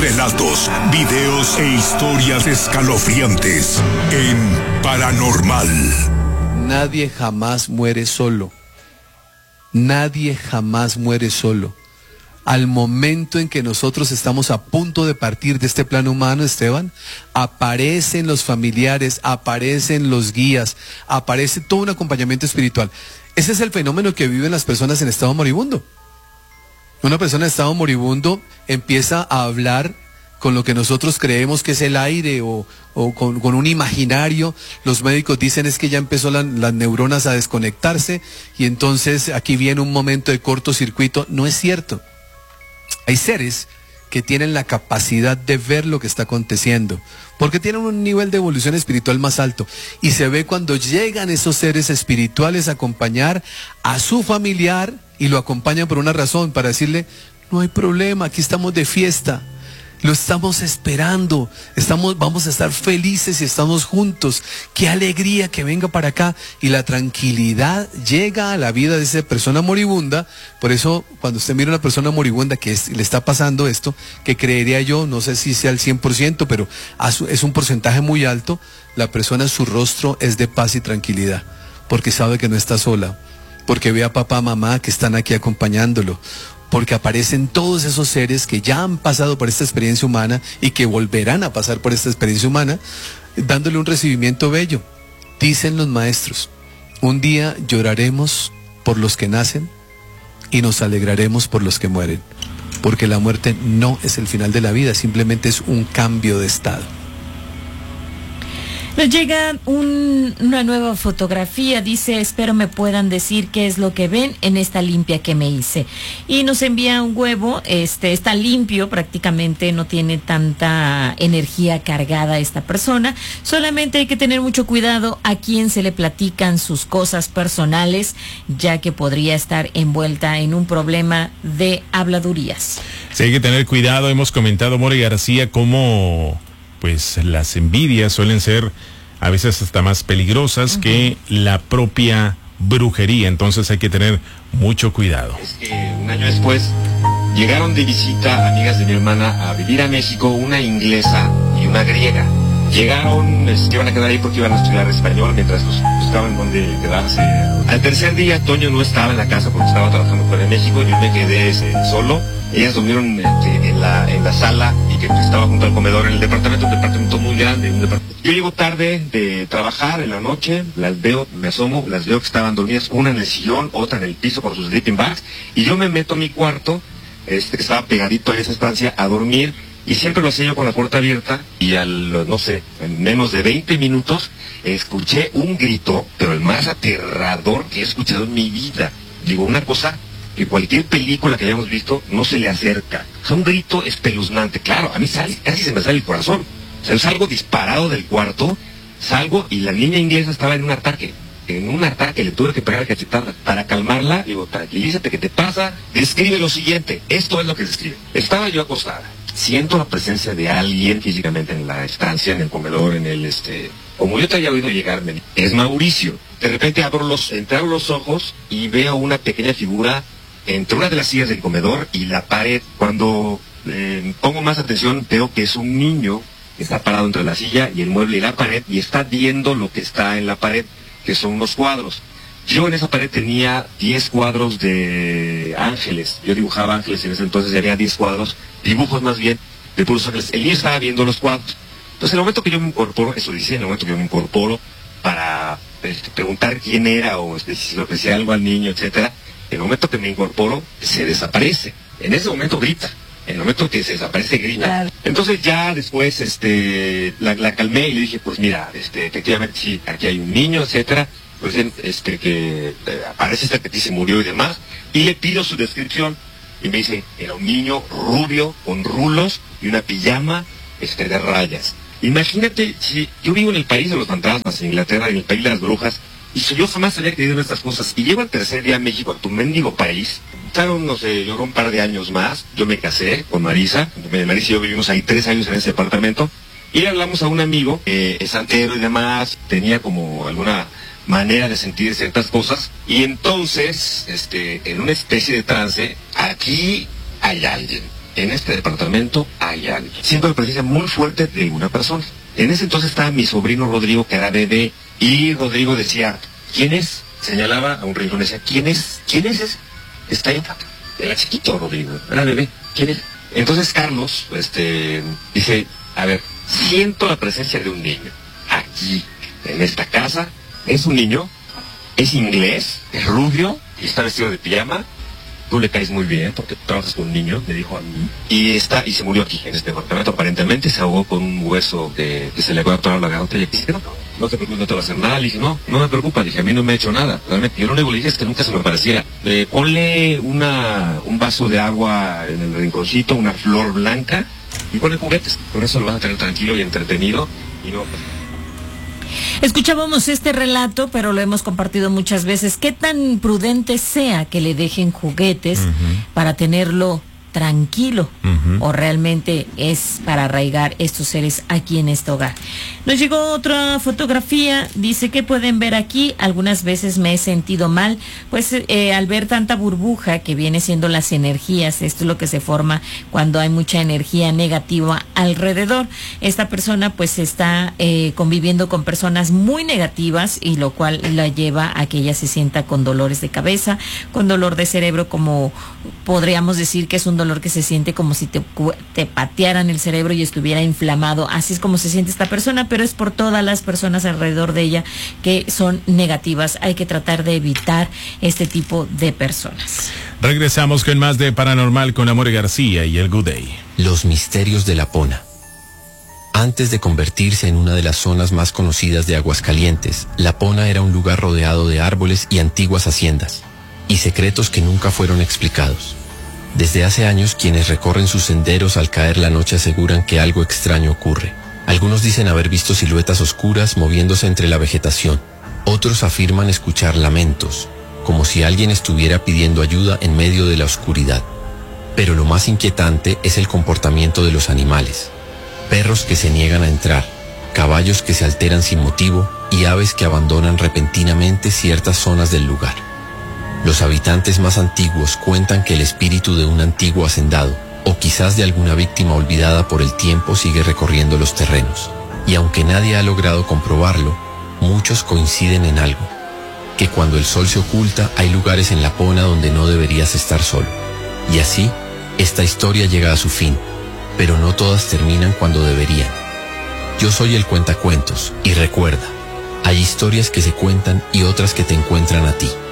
Relatos, videos e historias escalofriantes en Paranormal. Nadie jamás muere solo. Nadie jamás muere solo. Al momento en que nosotros estamos a punto de partir de este plano humano, Esteban, aparecen los familiares, aparecen los guías, aparece todo un acompañamiento espiritual. Ese es el fenómeno que viven las personas en estado moribundo. Una persona en estado moribundo empieza a hablar con lo que nosotros creemos que es el aire o con un imaginario. Los médicos dicen es que ya empezó las neuronas a desconectarse y entonces aquí viene un momento de cortocircuito. No es cierto. Hay seres que tienen la capacidad de ver lo que está aconteciendo, porque tienen un nivel de evolución espiritual más alto, y se ve cuando llegan esos seres espirituales a acompañar a su familiar, y lo acompañan por una razón, para decirle, no hay problema, aquí estamos de fiesta, lo estamos esperando, vamos a estar felices y estamos juntos, qué alegría que venga para acá, y la tranquilidad llega a la vida de esa persona moribunda. Por eso cuando usted mira a una persona moribunda que le está pasando esto, que creería yo, no sé si sea el 100%, pero es un porcentaje muy alto, la persona en su rostro es de paz y tranquilidad, porque sabe que no está sola, porque ve a papá, mamá que están aquí acompañándolo, porque aparecen todos esos seres que ya han pasado por esta experiencia humana y que volverán a pasar por esta experiencia humana, dándole un recibimiento bello. Dicen los maestros, un día lloraremos por los que nacen y nos alegraremos por los que mueren, porque la muerte no es el final de la vida, simplemente es un cambio de estado. Nos llega una nueva fotografía, dice, espero me puedan decir qué es lo que ven en esta limpia que me hice. Y nos envía un huevo, está limpio prácticamente, no tiene tanta energía cargada esta persona. Solamente hay que tener mucho cuidado a quién se le platican sus cosas personales, ya que podría estar envuelta en un problema de habladurías. Sí, hay que tener cuidado. Hemos comentado, More García, cómo pues las envidias suelen ser a veces hasta más peligrosas que la propia brujería, entonces hay que tener mucho cuidado. Es que un año después llegaron de visita amigas de mi hermana a vivir a México, una inglesa y una griega. Llegaron, iban a quedar ahí porque iban a estudiar español mientras buscaban dónde quedarse. Al tercer día, Toño no estaba en la casa porque estaba trabajando fuera de México, yo me quedé solo. Ellas durmieron en la sala y que estaba junto al comedor en el departamento, un departamento muy grande. Yo llego tarde de trabajar en la noche, las veo, me asomo, las veo que estaban dormidas, una en el sillón, otra en el piso con sus sleeping bags, y yo me meto a mi cuarto, que estaba pegadito a esa estancia, a dormir. Y siempre lo hacía yo con la puerta abierta y no sé, en menos de 20 minutos escuché un grito, pero el más aterrador que he escuchado en mi vida. Digo, una cosa que cualquier película que hayamos visto no se le acerca. O sea, un grito espeluznante. Claro, a mí casi se me sale el corazón. O sea, yo salgo disparado del cuarto, salgo y la niña inglesa estaba en un ataque. En un ataque le tuve que pegar cachetada para calmarla. Digo, tranquilízate, ¿qué te pasa? Describe lo siguiente. Esto es lo que describe. Estaba yo acostada. Siento la presencia de alguien físicamente en la estancia, en el comedor, como yo te había oído llegar, es Mauricio. De repente entro los ojos y veo una pequeña figura entre una de las sillas del comedor y la pared. Cuando pongo más atención, veo que es un niño que está parado entre la silla y el mueble y la pared y está viendo lo que está en la pared, que son unos cuadros. Yo en esa pared tenía 10 cuadros de ángeles. Yo dibujaba ángeles en ese entonces, había 10 cuadros, dibujos más bien, de puros ángeles. El niño estaba viendo los cuadros. Entonces, en el momento que yo me incorporo, eso dice, en el momento que yo me incorporo para preguntar quién era o si le ofrecía algo al niño, etcétera, en el momento que me incorporo, se desaparece. En ese momento grita. En el momento que se desaparece, grita. Claro. Entonces ya después la calmé y le dije, pues mira, efectivamente sí, aquí hay un niño, etcétera. Pues que parece que se murió y demás, y le pido su descripción, y me dice, era un niño rubio, con rulos, y una pijama, de rayas. Imagínate, si yo vivo en el país de los fantasmas, en Inglaterra, en el país de las brujas, y si yo jamás había creído en estas cosas, y llego al tercer día a México, a tu mendigo país, pasaron, no sé, yo un par de años más, yo me casé con Marisa, Marisa y yo vivimos ahí 3 años en ese departamento, y le hablamos a un amigo, es santero y demás, tenía como alguna manera de sentir ciertas cosas, y entonces, en una especie de trance, aquí hay alguien. en este departamento hay alguien. Siento la presencia muy fuerte de una persona. En ese entonces estaba mi sobrino Rodrigo, que era bebé, y Rodrigo decía, ¿quién es? Señalaba a un rincón, decía, ¿quién es? ¿Quién es ese? Está ahí. Era chiquito Rodrigo, era bebé. ¿Quién es? Entonces Carlos, dice, a ver, siento la presencia de un niño aquí, en esta casa. Es un niño, es inglés, es rubio y está vestido de pijama. Tú le caes muy bien porque trabajas con un niño, me dijo a mí. Y se murió aquí, en este departamento. Aparentemente se ahogó con un hueso que se le acaba de atorar la garganta. Y dije, no te preocupes, no te va a hacer nada. Le dije, no me preocupa. Dije, a mí no me ha hecho nada. Realmente, yo lo único que le dije es que nunca se me pareciera. Ponle un vaso de agua en el rinconcito, una flor blanca, y ponle juguetes. Por eso lo vas a tener tranquilo y entretenido. Y no... Escuchábamos este relato, pero lo hemos compartido muchas veces. ¿Qué tan prudente sea que le dejen juguetes para tenerlo tranquilo? ¿O realmente es para arraigar estos seres aquí en este hogar? Nos llegó otra fotografía, dice que pueden ver aquí, algunas veces me he sentido mal, pues al ver tanta burbuja que viene siendo las energías, esto es lo que se forma cuando hay mucha energía negativa alrededor. Esta persona pues está conviviendo con personas muy negativas, y lo cual la lleva a que ella se sienta con dolores de cabeza, con dolor de cerebro, como podríamos decir que es un dolor que se siente como si te patearan el cerebro y estuviera inflamado. Así es como se siente esta persona, pero es por todas las personas alrededor de ella que son negativas. Hay que tratar de evitar este tipo de personas. Regresamos con más de Paranormal con Amore García y el Good Day. Los misterios de Lapona. Antes de convertirse en una de las zonas más conocidas de Aguascalientes, Lapona era un lugar rodeado de árboles y antiguas haciendas, y secretos que nunca fueron explicados. Desde hace años, quienes recorren sus senderos al caer la noche aseguran que algo extraño ocurre. Algunos dicen haber visto siluetas oscuras moviéndose entre la vegetación. Otros afirman escuchar lamentos, como si alguien estuviera pidiendo ayuda en medio de la oscuridad. Pero lo más inquietante es el comportamiento de los animales. Perros que se niegan a entrar, caballos que se alteran sin motivo y aves que abandonan repentinamente ciertas zonas del lugar. Los habitantes más antiguos cuentan que el espíritu de un antiguo hacendado, o quizás de alguna víctima olvidada por el tiempo, sigue recorriendo los terrenos. Y aunque nadie ha logrado comprobarlo, muchos coinciden en algo: que cuando el sol se oculta hay lugares en Lapona donde no deberías estar solo. Y así, esta historia llega a su fin, pero no todas terminan cuando deberían. Yo soy el Cuentacuentos, y recuerda, hay historias que se cuentan y otras que te encuentran a ti.